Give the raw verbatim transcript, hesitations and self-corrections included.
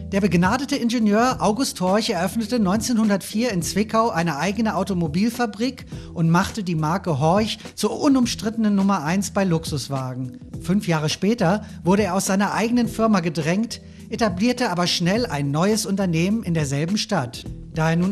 Der begnadete Ingenieur August Horch eröffnete neunzehnhundertvier in Zwickau eine eigene Automobilfabrik und machte die Marke Horch zur unumstrittenen Nummer eins bei Luxuswagen. Fünf Jahre später wurde er aus seiner eigenen Firma gedrängt, etablierte aber schnell ein neues Unternehmen in derselben Stadt. Da er nun